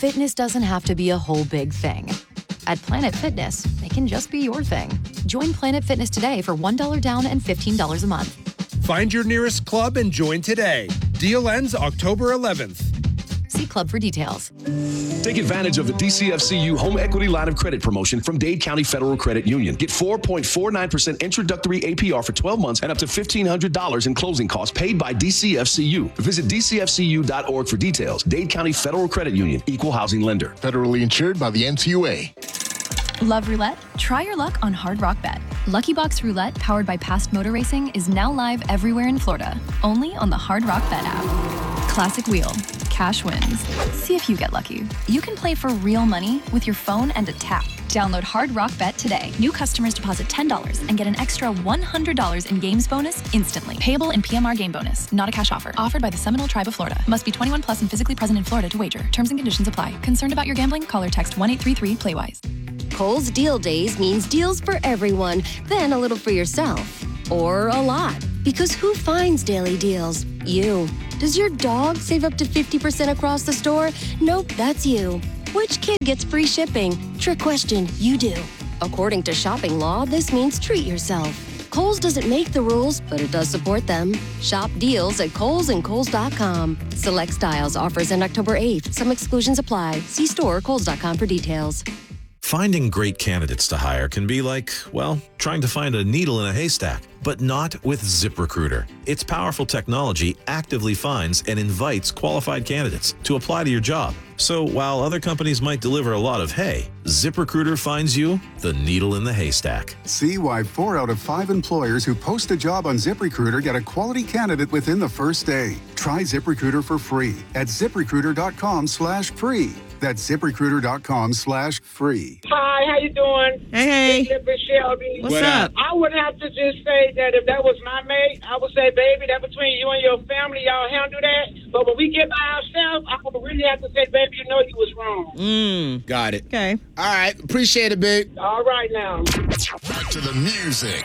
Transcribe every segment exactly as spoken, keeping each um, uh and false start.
fitness doesn't have to be a whole big thing. At Planet Fitness, it can just be your thing. Join Planet Fitness today for one dollar down and fifteen dollars a month. Find your nearest club and join today. Deal ends October eleventh. See club for details. Take advantage of the D C F C U Home Equity Line of Credit promotion from Dade County Federal Credit Union. Get four point four nine percent introductory A P R for twelve months and up to fifteen hundred dollars in closing costs paid by D C F C U. Visit d c f c u dot org for details. Dade County Federal Credit Union, Equal Housing Lender. Federally insured by the N C U A. Love roulette? Try your luck on Hard Rock Bet. Lucky Box Roulette, powered by Past Motor Racing, is now live everywhere in Florida, only on the Hard Rock Bet app. Classic wheel, cash wins. See if you get lucky. You can play for real money with your phone and a tap. Download Hard Rock Bet today. New customers deposit ten dollars and get an extra one hundred dollars in games bonus instantly. Payable in P M R game bonus. Not a cash offer. Offered by the Seminole Tribe of Florida. Must be twenty-one plus and physically present in Florida to wager. Terms and conditions apply. Concerned about your gambling? Call or text one eight three three play wise. Kohl's Deal Days means deals for everyone, then a little for yourself. Or a lot. Because who finds daily deals? You. Does your dog save up to fifty percent across the store? Nope, that's you. Which kid gets free shipping? Trick question, you do. According to shopping law, this means treat yourself. Kohl's doesn't make the rules, but it does support them. Shop deals at Kohl's and Kohl's dot com. Select styles offers end October eighth. Some exclusions apply. See store or Kohl's dot com for details. Finding great candidates to hire can be like, well, trying to find a needle in a haystack, but not with ZipRecruiter. Its powerful technology actively finds and invites qualified candidates to apply to your job. So while other companies might deliver a lot of hay, ZipRecruiter finds you the needle in the haystack. See why four out of five employers who post a job on ZipRecruiter get a quality candidate within the first day. Try ZipRecruiter for free at ZipRecruiter.com slash free. That's ZipRecruiter.com slash free. Hi, how you doing? Hey, hey. It's Shelby. What's what up? I would have to just say that if that was my mate, I would say, baby, that between you and your family, y'all handle that. But when we get by ourselves, I would really have to say, baby, you know you was wrong. Mm. Got it. Okay. All right. Appreciate it, big. All right now. Back to the music.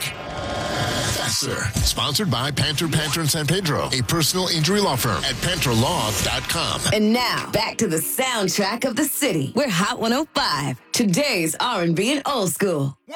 Faster. Sponsored by Panther Panther in San Pedro, a personal injury law firm at panther law dot com. And now, back to the soundtrack of the city. We're Hot one oh five. Today's R and B and old school.